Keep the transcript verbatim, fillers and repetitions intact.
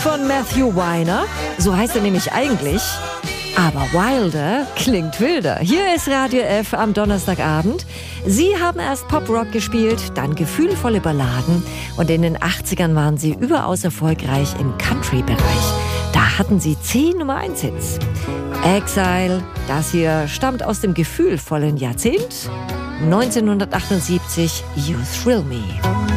Von Matthew Weiner, so heißt er nämlich eigentlich. Aber Wilder klingt wilder. Hier ist Radio F am Donnerstagabend. Sie haben erst Pop-Rock gespielt, dann gefühlvolle Balladen und in den achtzigern waren sie überaus erfolgreich im Country-Bereich. Da hatten sie zehn Nummer eins Hits. Exile, das hier stammt aus dem gefühlvollen Jahrzehnt neunzehnhundertachtundsiebzig, You Thrill Me.